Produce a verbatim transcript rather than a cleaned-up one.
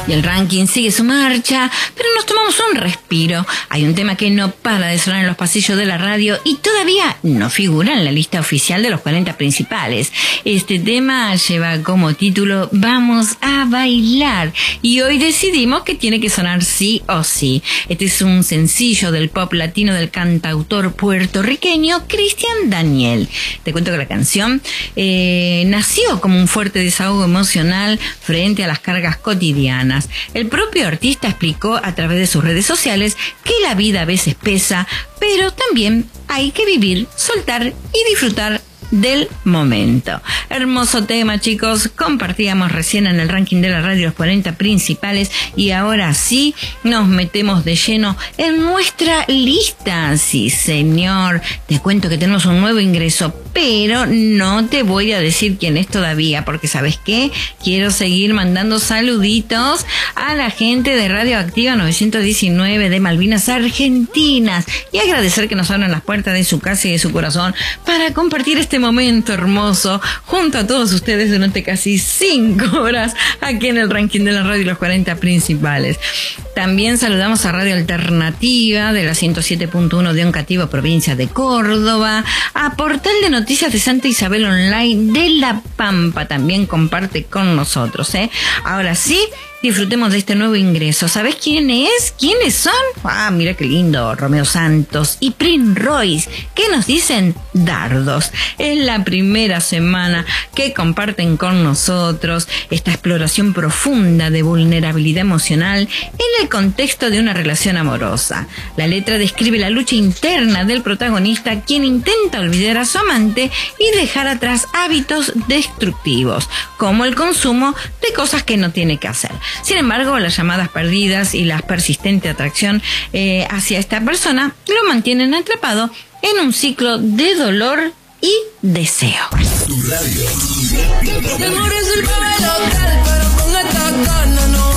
Y el ranking sigue su marcha, pero nos tomamos un respiro. Hay un tema que no para de sonar en los pasillos de la radio y todavía no figura en la lista oficial de los cuarenta principales. Este tema lleva como título Vamos a bailar. Y hoy decidimos que tiene que sonar sí o sí. Este es un sencillo del pop latino del cantautor puertorriqueño Cristian Daniel. Te cuento que la canción eh, nació como un fuerte desahogo emocional frente a las cargas cotidianas. El propio artista explicó a través de sus redes sociales que la vida a veces pesa, pero también hay que vivir, soltar y disfrutar del momento. Hermoso tema, chicos. Compartíamos recién en el ranking de la radio los cuarenta principales y ahora sí nos metemos de lleno en nuestra lista. Sí, señor. Te cuento que tenemos un nuevo ingreso, pero no te voy a decir quién es todavía, porque ¿sabes qué? Quiero seguir mandando saluditos a la gente de Radioactiva novecientos diecinueve de Malvinas Argentinas y agradecer que nos abran las puertas de su casa y de su corazón para compartir este momento hermoso junto a todos ustedes durante casi cinco horas aquí en el ranking de la radio y los cuarenta principales. También saludamos a Radio Alternativa de la ciento siete punto uno de Oncativo, provincia de Córdoba, a Portal de Noticias de Santa Isabel Online de La Pampa, también comparte con nosotros, ¿eh? Ahora sí, disfrutemos de este nuevo ingreso. ¿Sabes quién es? ¿Quiénes son? Ah, mira qué lindo. Romeo Santos y Prince Royce. ¿Qué nos dicen? Dardos. Es la primera semana que comparten con nosotros esta exploración profunda de vulnerabilidad emocional en el contexto de una relación amorosa. La letra describe la lucha interna del protagonista, quien intenta olvidar a su amante y dejar atrás hábitos destructivos, como el consumo de cosas que no tiene que hacer. Sin embargo, las llamadas perdidas y la persistente atracción eh, hacia esta persona lo mantienen atrapado en un ciclo de dolor y deseo. Tu radio. El amor es el local, pero con esta gana no